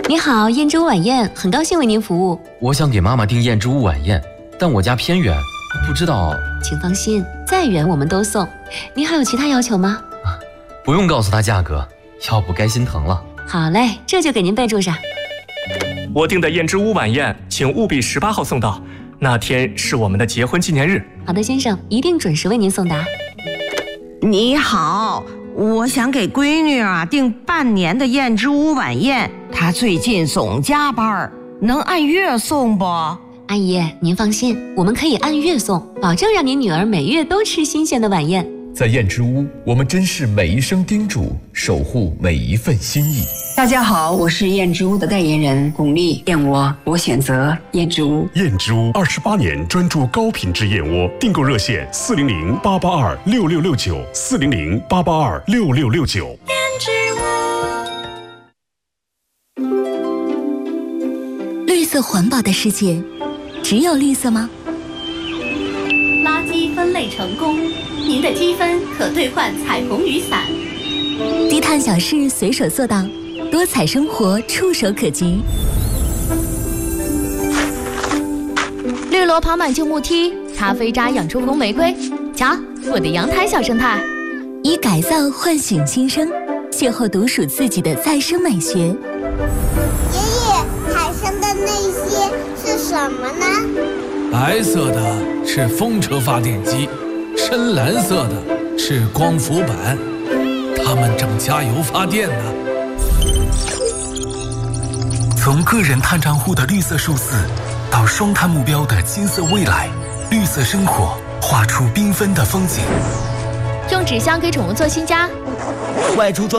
你好，燕之屋晚宴，很高兴为您服务。 我想给妈妈订燕之屋晚宴，但我家偏远，不知道。 请放心，再远我们都送。您还有其他要求吗？ 不用告诉她价格，要不该心疼了。 好嘞，这就给您备注上。 我订的燕之屋晚宴，请务必18号送到，那天是我们的结婚纪念日。 好的，先生，一定准时为您送达。 你好，我想给闺女订半年的燕之屋晚宴，她最近总加班，能按月送不？ 阿姨，您放心，我们可以按月送，保证让您女儿每月都吃新鲜的晚宴。 在燕之屋，我们珍视每一声叮嘱，守护每一份心意。 大家好，我是燕之屋的代言人巩俐，燕窝我选择燕之屋。 燕之屋28年专注高品质燕窝，订购热线400-882-6669，400-882-6669。 燕之屋。 绿色环保的世界，只有绿色吗？ 垃圾分类成功，您的积分可兑换彩虹雨伞。 低碳小事随手做到，多彩生活触手可及。 绿萝跑满旧木梯，咖啡渣养出红玫瑰。瞧，我的阳台小生态。 以改造唤醒新生，邂逅独属自己的再生美学。 爷爷，海上的那些是什么呢？ 白色的是风车发电机，深蓝色的是光伏板，它们正加油发电呢。 从个人碳账户的绿色数字，到双碳目标的金色未来，绿色生活画出缤纷的风景。 用纸箱给宠物做新家， 外出装